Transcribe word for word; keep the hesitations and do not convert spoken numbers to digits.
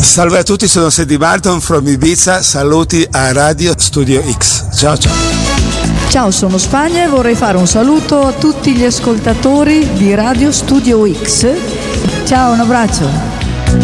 Salve a tutti, sono Sandy Barton from Ibiza, saluti a Radio Studio X. Ciao ciao. Ciao, sono Spagna e vorrei fare un saluto a tutti gli ascoltatori di Radio Studio X. Ciao, un abbraccio.